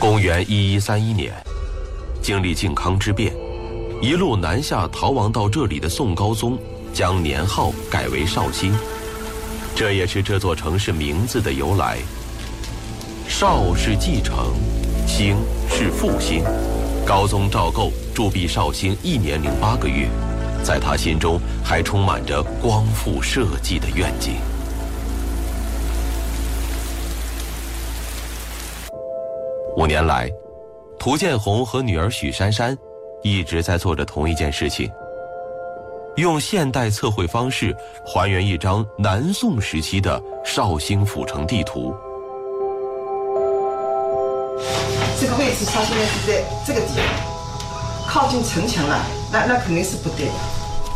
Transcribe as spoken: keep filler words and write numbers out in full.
公元一一三一年，经历靖康之变，一路南下逃亡到这里的宋高宗将年号改为绍兴，这也是这座城市名字的由来。绍是继承，兴是复兴。高宗赵构驻跸绍兴一年零八个月，在他心中还充满着光复社稷的愿景。五年来，涂建宏和女儿许珊珊一直在做着同一件事情，用现代测绘方式还原一张南宋时期的绍兴府城地图。 这个位置它现在是在这个地方，靠近城墙了，那那肯定是不对的。